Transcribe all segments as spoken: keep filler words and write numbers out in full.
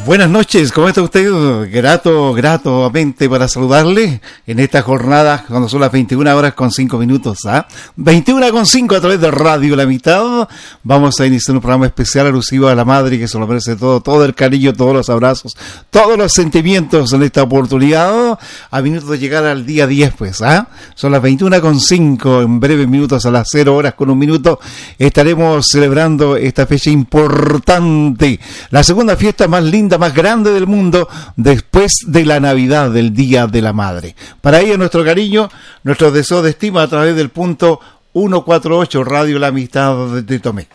Buenas noches, ¿cómo está usted? Grato, gratamente para saludarle en esta jornada cuando son las veintiuna horas con cinco minutos, ¿ah? veintiuna con cinco a través de Radio La Mitad. Vamos a iniciar un programa especial alusivo a la madre que se lo merece todo, todo el cariño, todos los abrazos, todos los sentimientos en esta oportunidad. A minutos de llegar al día diez, pues, ¿ah? Son las veintiuna con cinco, en breves minutos a las cero horas con un minuto estaremos celebrando esta fecha importante, la segunda fiesta más linda, más grande del mundo después de la Navidad, del Día de la Madre. Para ello nuestro cariño, nuestro deseo de estima a través del punto ciento cuarenta y ocho Radio La Amistad de Tomé.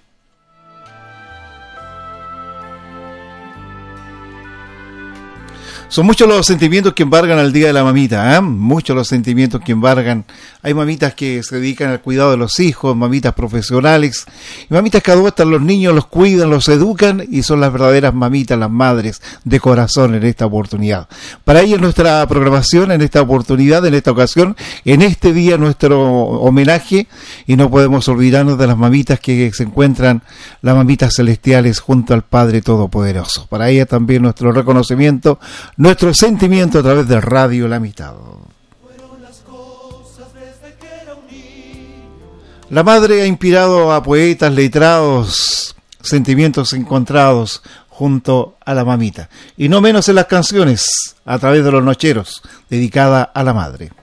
Son muchos los sentimientos que embargan al Día de la Mamita, ¿eh? Muchos los sentimientos que embargan. Hay mamitas que se dedican al cuidado de los hijos, mamitas profesionales, y mamitas que adoptan los niños, los cuidan, los educan, y son las verdaderas mamitas, las madres de corazón en esta oportunidad. Para ello nuestra programación, en esta oportunidad, en esta ocasión, en este día nuestro homenaje, y no podemos olvidarnos de las mamitas que se encuentran, las mamitas celestiales junto al Padre Todopoderoso. Para ella también nuestro reconocimiento, nuestro sentimiento a través de Radio La Mitad. La madre ha inspirado a poetas, letrados, sentimientos encontrados junto a la mamita. Y no menos en las canciones, a través de los nocheros, dedicada a la madre.